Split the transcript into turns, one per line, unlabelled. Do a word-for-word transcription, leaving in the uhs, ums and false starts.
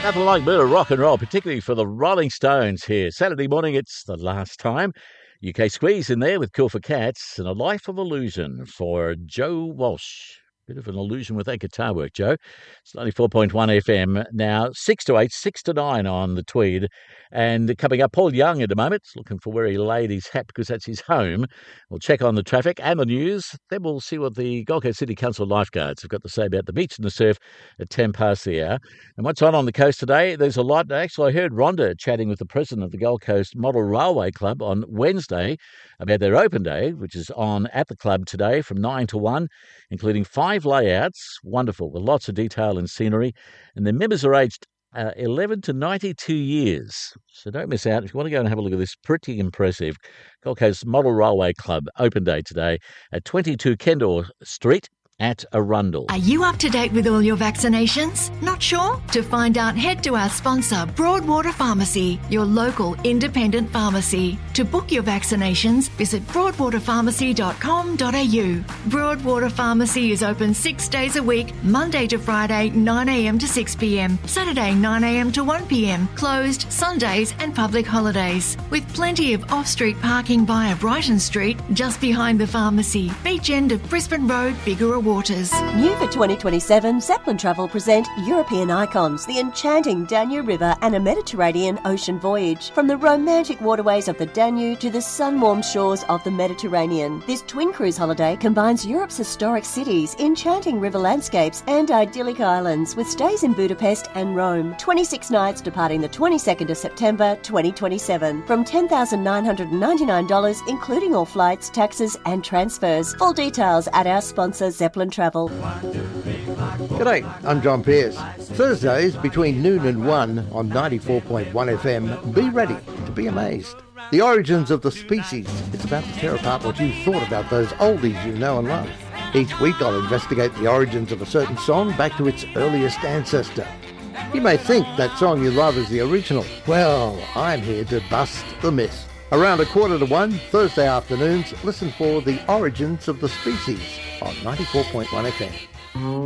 Nothing like a bit of rock and roll, particularly for the Rolling Stones here. Saturday morning, it's the last time. U K Squeeze in there with Cool for Cats and A Life of Illusion for Joe Walsh. Bit of an illusion with that guitar work, Joe. It's ninety-four point one F M. Now, six to eight, six to nine on the Tweed. And coming up, Paul Young at the moment, looking for where he laid his hat because that's his home. We'll check on the traffic and the news. Then we'll see what the Gold Coast City Council lifeguards have got to say about the beach and the surf at ten past the hour. And what's on on the coast today? There's a lot. Actually, I heard Rhonda chatting with the president of the Gold Coast Model Railway Club on Wednesday about their open day, which is on at the club today from nine to one, including five layouts, wonderful, with lots of detail and scenery. And the members are aged uh, eleven to ninety-two years. So don't miss out. If you want to go and have a look at this, pretty impressive Gold Coast Model Railway Club open day today at twenty-two Kendall Street at Arundel.
Are you up to date with all your vaccinations? Not sure? To find out, head to our sponsor, Broadwater Pharmacy, your local independent pharmacy. To book your vaccinations, visit broadwater pharmacy dot com dot a u. Broadwater Pharmacy is open six days a week, Monday to Friday, nine a m to six p m, Saturday, nine a m to one p m, closed Sundays and public holidays, with plenty of off-street parking via Brighton Street, just behind the pharmacy, beach end of Brisbane Road, Bigara Waters.
New for twenty twenty-seven, Zeppelin Travel present European Icons, the enchanting Danube River and a Mediterranean ocean voyage. From the romantic waterways of the Danube to the sun-warmed shores of the Mediterranean. This twin cruise holiday combines Europe's historic cities, enchanting river landscapes and idyllic islands with stays in Budapest and Rome. twenty-six nights departing the twenty-second of September twenty twenty-seven from ten thousand nine hundred ninety-nine dollars, including all flights, taxes and transfers. Full details at our sponsor Zeppelin Travel.
G'day, I'm John Pearce. Thursdays between noon and one on ninety-four point one F M. Be ready to be amazed. The origins of the species. It's about to tear apart what you thought about those oldies you know and love. Each week I'll investigate the origins of a certain song back to its earliest ancestor. You may think that song you love is the original. Well, I'm here to bust the myth. Around a quarter to one, Thursday afternoons, listen for The Origins of the Species on ninety-four point one F M.